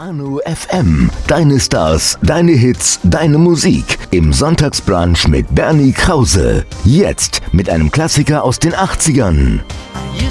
Nano FM. Deine Stars, deine Hits, deine Musik. Im Sonntagsbrunch mit Bernie Krause. Jetzt mit einem Klassiker aus den 80ern.